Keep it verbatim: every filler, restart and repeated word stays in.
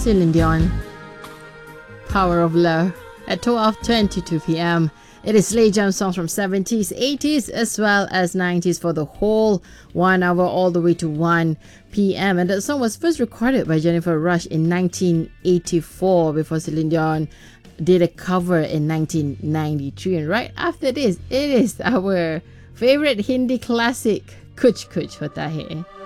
Celine Dion, Power of Love, at twelve twenty-two p.m. It is Slay Jam songs from seventies, eighties as well as nineties for the whole one hour all the way to one p.m. And that song was first recorded by Jennifer Rush in nineteen eighty-four before Celine Dion did a cover in nineteen ninety-three. And right after this, it is our favorite Hindi classic, Kuch Kuch Hota Hai.